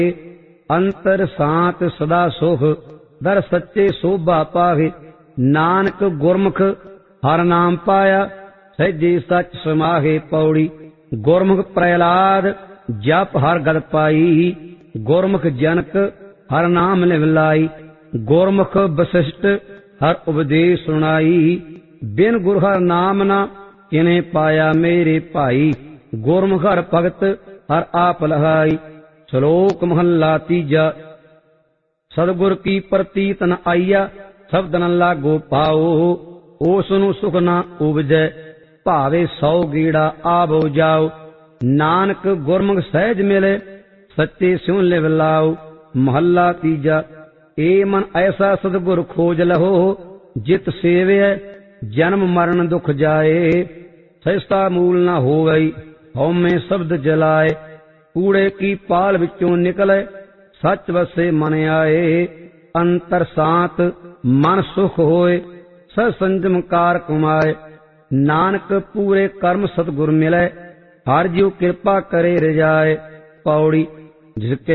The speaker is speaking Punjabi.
ਅੰਤਰ ਸਾਤ ਸਦਾ ਸੁਖ ਦਰ ਸੱਚੇ ਸੋਭਾ ਪਾਵੇ। ਨਾਨਕ ਗੁਰਮੁਖ ਹਰ ਨਾਮ ਪਾਇਆ ਸਹਿਜੇ ਸੱਚ ਸਮਾਹੇ। ਪੌੜੀ ਗੁਰਮੁਖ ਪ੍ਰਹਿਲਾਦ ਜਪ ਹਰ ਗਦ ਪਾਈ। ਗੁਰਮੁਖ ਜਨਕ ਹਰ ਨਾਮ ਲਿਵ ਲਾਈ। ਗੁਰਮੁਖ ਵਸਿਸ਼ਟ ਹਰ ਉਪਦੇਸ਼ ਸੁਣਾਈ। ਬਿਨ ਗੁਰ ਹਰ ਨਾਮ ਨਾ ਕਿਨੇ ਪਾਇਆ ਮੇਰੇ ਭਾਈ। ਗੁਰਮੁਖ ਹਰ ਭਗਤ ਹਰ ਆਪ ਲਹਾਈ। ਸ਼ਲੋਕ ਮਹੱਲਾ ਤੀਜਾ। ਸਤਿਗੁਰ ਕੀ ਪ੍ਰਤੀਤ ਨ ਆਈਆ ਸ਼ਬਦ ਨ ਲਾਗੋ ਪਾਓ। ਉਸ ਨੂੰ ਸੁਖ ਨਾ ਉਪਜੈ ਭਾਵੇ ਸੌ ਗੀੜਾ ਆਵੋ ਜਾਓ। ਨਾਨਕ ਗੁਰਮੁਖ ਸਹਿਜ ਮਿਲੇ ਸੱਚੇ ਸਿਉ ਲਿਵ ਲਾਓ। ਮਹੱਲਾ ਤੀਜਾ। ਏ ਮਨ ਐਸਾ ਸਤਿਗੁਰ ਖੋਜ ਲਹੋ ਜਿਤ ਸੇਵਿਐ ਜਨਮ ਮਰਨ ਦੁਖ ਜਾਏ। ਸਹਿਜਤਾ ਮੂਲ ਨਾ ਹੋਵਈ ਹਉਮੈ ਸ਼ਬਦ ਜਲਾਏ। ਕੂੜੇ ਕੀ ਪਾਲ ਵਿੱਚੋਂ ਨਿਕਲੇ ਸੱਚ ਵਸੇ ਮਨ ਆਏ। ਅੰਤਰ ਸਾਤ ਮਨ ਸੁਖ ਹੋਏ ਸਹਿ ਸੰਜਮ ਕਾਰ ਕਮਾਏ। ਨਾਨਕ ਪੂਰੇ ਕਰਮ ਸਤਿਗੁਰ ਮਿਲੇ ਹਰਿ ਜਿਉ ਕਿਰਪਾ ਕਰੇ ਰਜਾਏ। ਪੌੜੀ ਜਿਸ